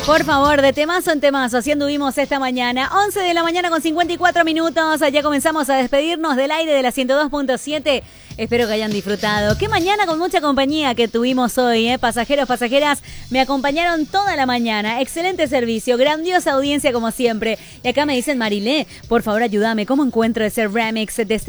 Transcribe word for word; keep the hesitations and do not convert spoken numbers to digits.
Por favor, de temazo en temazo, así anduvimos esta mañana. once de la mañana con cincuenta y cuatro minutos. Ya comenzamos a despedirnos del aire de la ciento dos punto siete. Espero que hayan disfrutado. Qué mañana con mucha compañía que tuvimos hoy, ¿eh? Pasajeros, pasajeras, me acompañaron toda la mañana. Excelente servicio, grandiosa audiencia como siempre. Y acá me dicen, Marilé, por favor ayúdame, ¿cómo encuentro ese remix de este